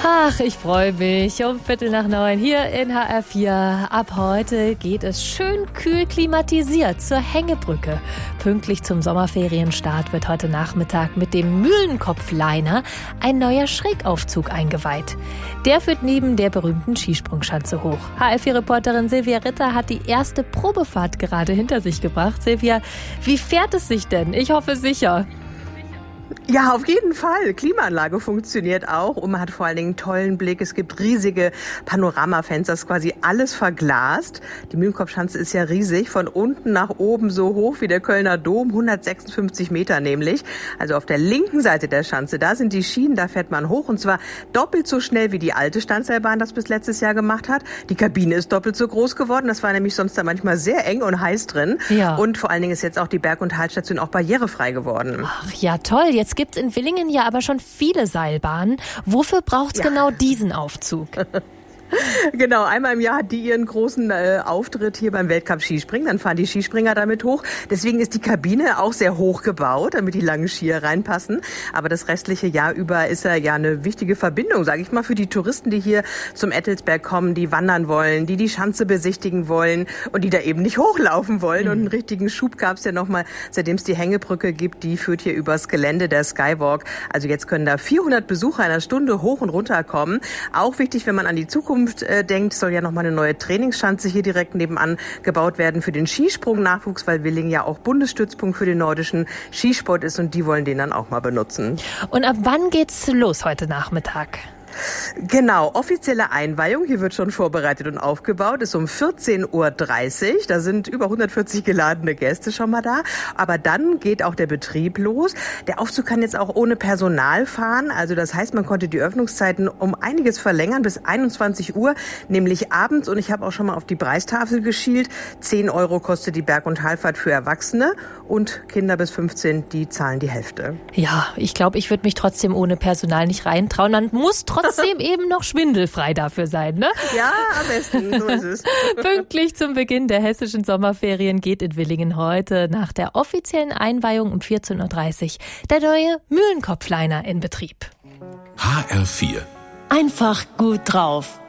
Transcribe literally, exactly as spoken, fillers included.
Ach, ich freue mich. Um Viertel nach neun hier in H R vier. Ab heute geht es schön kühl klimatisiert zur Hängebrücke. Pünktlich zum Sommerferienstart wird heute Nachmittag mit dem Mühlenkopf-Liner ein neuer Schrägaufzug eingeweiht. Der führt neben der berühmten Skisprungschanze hoch. H R vier-Reporterin Silvia Ritter hat die erste Probefahrt gerade hinter sich gebracht. Silvia, wie fährt es sich denn? Ich hoffe sicher. Ja, auf jeden Fall. Klimaanlage funktioniert auch und man hat vor allen Dingen einen tollen Blick. Es gibt riesige Panoramafenster, ist quasi alles verglast. Die Mühlenkopfschanze ist ja riesig, von unten nach oben so hoch wie der Kölner Dom, hundertsechsundfünfzig Meter nämlich. Also auf der linken Seite der Schanze, da sind die Schienen, da fährt man hoch und zwar doppelt so schnell wie die alte Standseilbahn das bis letztes Jahr gemacht hat. Die Kabine ist doppelt so groß geworden, das war nämlich sonst da manchmal sehr eng und heiß drin. Ja. Und vor allen Dingen ist jetzt auch die Berg- und Talstation auch barrierefrei geworden. Ach ja, toll. Jetzt gibt es in Villingen ja aber schon viele Seilbahnen. Wofür braucht es ja genau diesen Aufzug? Genau, einmal im Jahr hat die ihren großen äh, Auftritt hier beim Weltcup Skispringen. Dann fahren die Skispringer damit hoch. Deswegen ist die Kabine auch sehr hoch gebaut, damit die langen Skier reinpassen. Aber das restliche Jahr über ist er ja eine wichtige Verbindung, sage ich mal, für die Touristen, die hier zum Ettelsberg kommen, die wandern wollen, die die Schanze besichtigen wollen und die da eben nicht hochlaufen wollen. Mhm. Und einen richtigen Schub gab es ja nochmal, seitdem es die Hängebrücke gibt. Die führt hier übers Gelände, der Skywalk. Also jetzt können da vierhundert Besucher in einer Stunde hoch und runter kommen. Auch wichtig, wenn man an die Zukunft denkt, soll ja nochmal eine neue Trainingsschanze hier direkt nebenan gebaut werden für den Skisprung-Nachwuchs, weil Villingen ja auch Bundesstützpunkt für den nordischen Skisport ist und die wollen den dann auch mal benutzen. Und ab wann geht's los heute Nachmittag? Genau, offizielle Einweihung, hier wird schon vorbereitet und aufgebaut, ist um vierzehn Uhr dreißig, da sind über hundertvierzig geladene Gäste schon mal da, aber dann geht auch der Betrieb los. Der Aufzug kann jetzt auch ohne Personal fahren, also das heißt, man konnte die Öffnungszeiten um einiges verlängern bis einundzwanzig Uhr, nämlich abends, und ich habe auch schon mal auf die Preistafel geschielt, zehn Euro kostet die Berg- und Talfahrt für Erwachsene und Kinder bis fünfzehn, die zahlen die Hälfte. Ja, ich glaube, ich würde mich trotzdem ohne Personal nicht reintrauen, man muss trotzdem trotzdem eben noch schwindelfrei dafür sein, ne? Ja, am besten, so ist es. Pünktlich zum Beginn der hessischen Sommerferien geht in Villingen heute nach der offiziellen Einweihung um vierzehn Uhr dreißig der neue Mühlenkopf-Liner in Betrieb. H R vier. Einfach gut drauf.